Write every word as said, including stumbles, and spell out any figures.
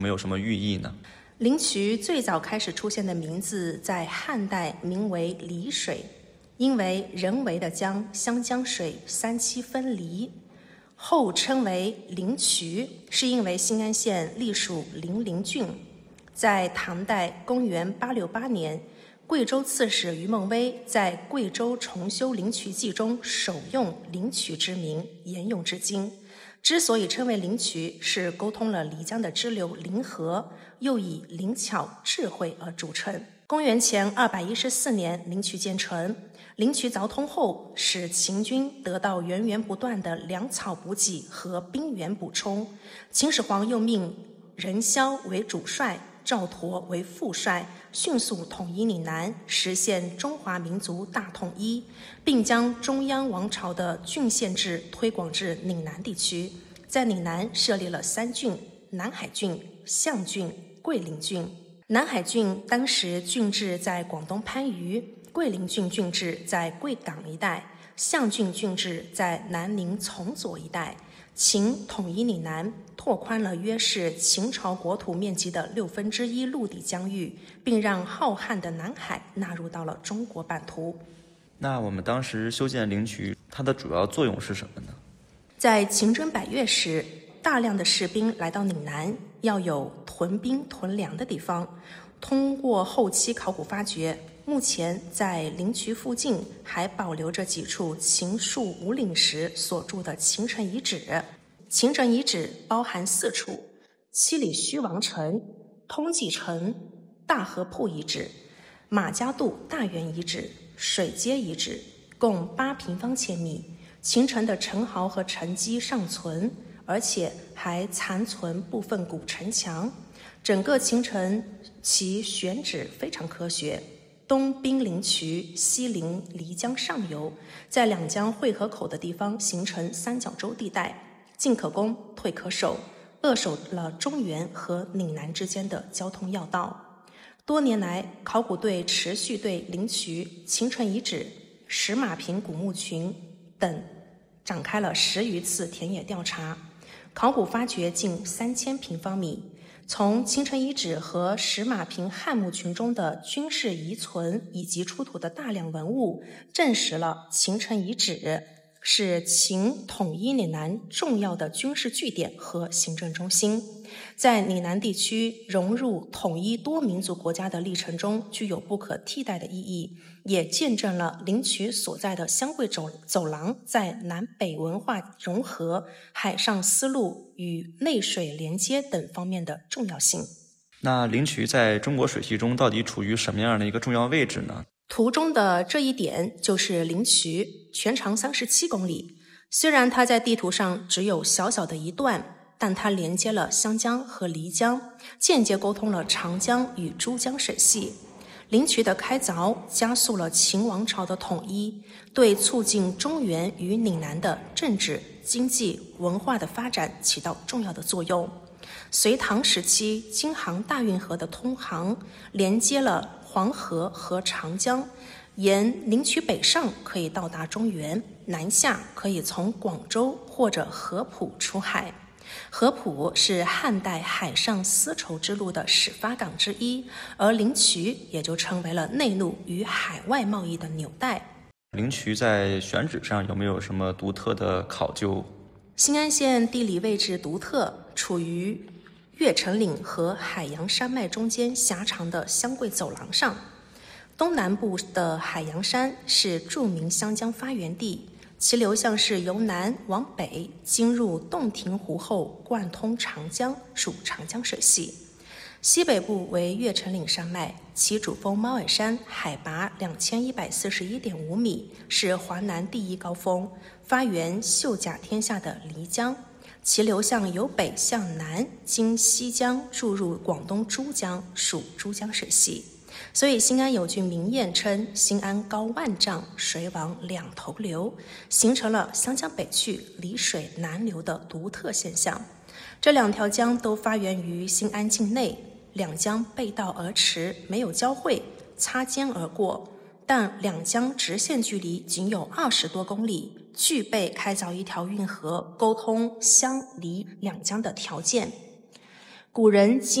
没有什么寓意呢？ 灵渠最早开始出现的名字在汉代名为离水，因为人为的将湘江水三七分离，后称为灵渠，是因为新安县隶属零陵郡。在唐代公元八六八年，贵州刺史于梦威在《贵州重修灵渠记》中首用灵渠之名，沿用至今。之所以称为灵渠，是沟通了漓江的支流灵河，又以灵巧智慧而著称。公元前二百一十四年，灵渠建成。灵渠凿通后，使秦军得到源源不断的粮草补给和兵源补充。秦始皇又命任嚣为主帅，赵佗为副帅，迅速统一岭南，实现中华民族大统一，并将中央王朝的郡县制推广至岭南地区。在岭南设立了三郡：南海郡、象郡、桂林郡。南海郡当时郡治在广东番禺，桂林郡郡治在贵港一带，象郡郡治在南宁从左一带。秦统一岭南，拓宽了约是秦朝国土面积的六分之一陆地疆域，并让浩瀚的南海纳入到了中国版图。 那我们当时修建灵渠，它的主要作用是什么呢？ 在秦征百越时，大量的士兵来到岭南，要有屯兵屯粮的地方。通过后期考古发掘，目前在灵渠附近还保留着几处秦戍五岭时所筑的秦城遗址。秦城遗址包含四处：七里虚王城、通济城、大河铺遗址、马家渡大原遗址、水街遗址，共八平方千米。秦城的城壕和城基尚存，而且还残存部分古城墙。整个秦城其选址非常科学，东濒灵渠，西临漓江上游，在两江汇合口的地方形成三角洲地带，进可攻，退可守，扼守了中原和岭南之间的交通要道。多年来，考古队持续对灵渠、秦城遗址、石马坪古墓群等展开了十余次田野调查，考古发掘近三千平方米。从秦城遗址和石马坪汉墓群中的军事遗存以及出土的大量文物，证实了秦城遗址是秦统一岭南重要的军事据点和行政中心，在岭南地区融入统一多民族国家的历程中具有不可替代的意义，也见证了灵渠所在的湘桂走走廊在南北文化融合、海上丝路与内水连接等方面的重要性。 那灵渠在中国水系中到底处于什么样的一个重要位置呢？ 图中的这一点就是灵渠，全长三十七公里。虽然它在地图上只有小小的一段，但它连接了湘江和漓江，间接沟通了长江与珠江水系。灵渠的开凿加速了秦王朝的统一，对促进中原与岭南的政治、经济、文化的发展起到重要的作用。隋唐时期，京杭大运河的通航连接了黄河和长江，沿灵渠北上可以到达中原，南下可以从广州或者合浦出海。合浦是汉代海上丝绸之路的始发港之一，而灵渠也就成为了内陆与海外贸易的纽带。 灵渠在选址上有没有什么独特的考究？ 新安县地理位置独特，处于越城岭和海洋山脉中间狭长的湘桂走廊上。东南部的海洋山是著名湘江发源地，其流向是由南往北经入洞庭湖后贯通长江，属长江水系。西北部为越城岭山脉，其主峰猫耳山海拔两千一百四十一点五米，是华南第一高峰，发源秀甲天下的漓江。其流向由北向南，经西江注入广东珠江，属珠江水系。所以新安有句名谚称新安高万丈，水往两头流，形成了湘江北去，漓水南流的独特现象。这两条江都发源于新安境内，两江背道而驰，没有交汇，擦肩而过，但两江直线距离仅有二十多公里，具备开凿一条运河沟通湘漓两江的条件。 古人